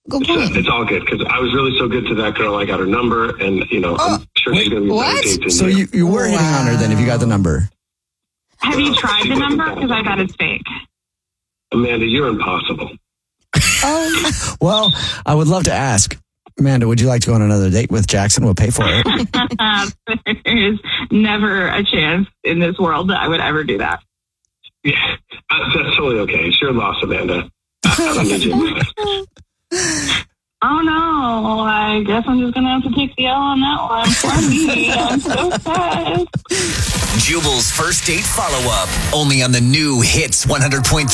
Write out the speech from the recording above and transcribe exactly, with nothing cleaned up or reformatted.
Good It's, uh, point. it's all good because I was really so good to that girl. I got her number, and you know, Oh, I'm sure she's going to be what? better date than So you. you, you were hitting on her then if you got the number. Have you tried the number? Because I bet it's fake. Amanda, you're impossible. Oh, Well, I would love to ask. Amanda, would you like to go on another date with Jackson? We'll pay for it. There's never a chance in this world that I would ever do that. Yeah, uh, that's totally okay. It's your loss, Amanda. I don't need you. Oh no, I guess I'm just going to have to take the L on that one for me. I'm so sad. Jubal's first date follow-up, only on the new Hits one hundred point three.